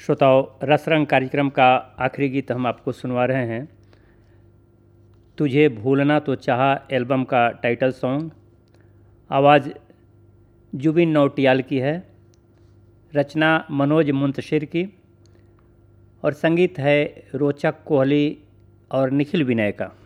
श्रोताओं, रसरंग कार्यक्रम का आखिरी गीत हम आपको सुनवा रहे हैं। तुझे भूलना तो चाहा एल्बम का टाइटल सॉन्ग। आवाज़ जुबिन नौटियाल की है, रचना मनोज मुंतशिर की और संगीत है रोचक कोहली और निखिल विनय का।